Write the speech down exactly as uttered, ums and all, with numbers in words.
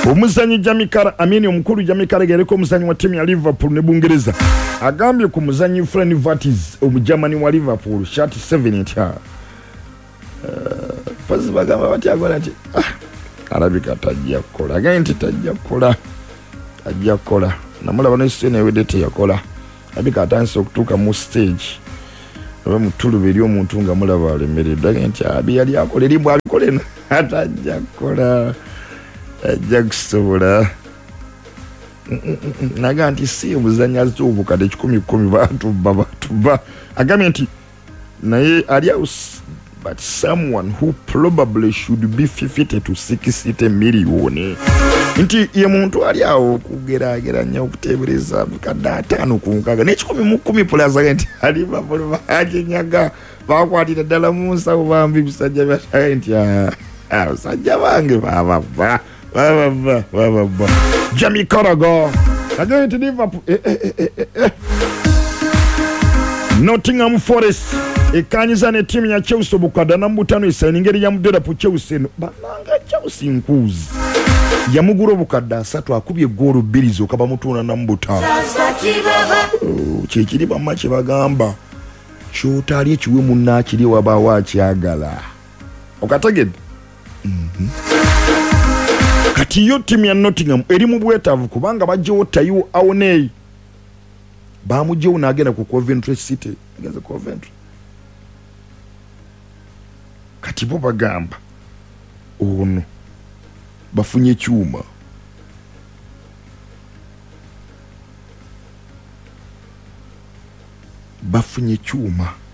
omuzanyi Jamie Carragher amini omukulu Jamie Carragher yariko omuzanyi wa timu ya Liverpool ne Bungereza agambye ku muzanyi Fran Vartis omujamani wa Liverpool shati seven etya pazi bagamba batyagola ati alabika tajja kukola agenti tajja kukola ajja kukola namulaba ne sene wedete yakola abika atanse okutuuka mu stage aba mutulu beri omuntu nga mulaba alemeredde agenti abi yali akola eri bwabikole atajja kukola ajja kusobola naga nti si omuzanyi azitubukadde kikumi kumi batubba batubba agambye nti naye ali but someone who probably should be fifty to sixty million nti ye muntu ali awo kugerageranya okutebereza bukadde ataano ku nkaga n'ekikumi mu kumi plus agenti ali babulu bakinyaga bakwatira ddala mu nsawo bambi bisajja bya nti abasajja bange babava babava babava Jamie Carragher agenti Liverpool eh, eh, eh, eh, eh. Nottingham Forest ekanyiza ne timu ya Chelsea bukada na mbutano isaininga ya mudera pu Chelsea bananga Chelsea nkuzi ya muguro bukada asatu akubye goro bbiri zokaba mutuna na mbutano kyekiri bamache bagamba kyotali ekiwe munna kiri wabawa kyagala okategedde mhm kati yo timu ya Nottingham eri mu bwetavu kubanga bajjewo tayo awonei bamujjewo nagenda ku Coventry City against Coventry kati bo bagamba ono bafunye cyuma bafunye cyuma